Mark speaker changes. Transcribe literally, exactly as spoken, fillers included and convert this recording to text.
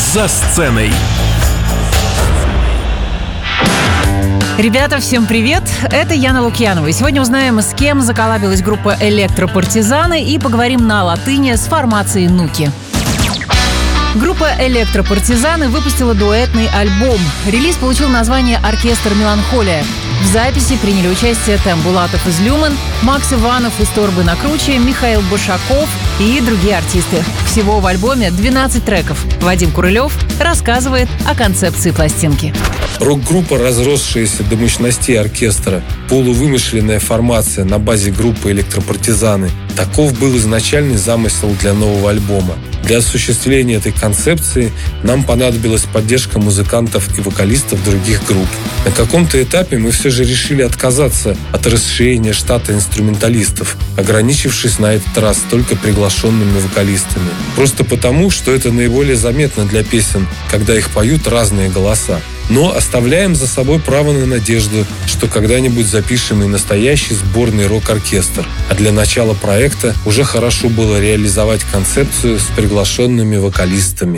Speaker 1: «За сценой».
Speaker 2: Ребята, всем привет! Это Яна Лукьянова. И сегодня узнаем, с кем заколлабилась группа «Электропартизаны», и поговорим на латыни с формацией «Нуки». Группа «Электропартизаны» выпустила дуэтный альбом. Релиз получил название «Оркестр Меланхолия». В записи приняли участие Тем Булатов из «Люмен», Макс Иванов из «Торбы на круче», Михаил Башаков и другие артисты. Всего в альбоме двенадцать треков. Вадим Курылев рассказывает о концепции пластинки.
Speaker 3: Рок-группа, разросшаяся до мощностей оркестра, полувымышленная формация на базе группы «Электропартизаны». Таков был изначальный замысел для нового альбома. Для осуществления этой концепции нам понадобилась поддержка музыкантов и вокалистов других групп. На каком-то этапе мы все же решили отказаться от расширения штата инструменталистов, ограничившись на этот раз только приглашенными вокалистами. Просто потому, что это наиболее заметно для песен, когда их поют разные голоса. Но оставляем за собой право на надежду, что когда-нибудь запишем и настоящий сборный рок-оркестр. А для начала проекта уже хорошо было реализовать концепцию с приглашенными вокалистами.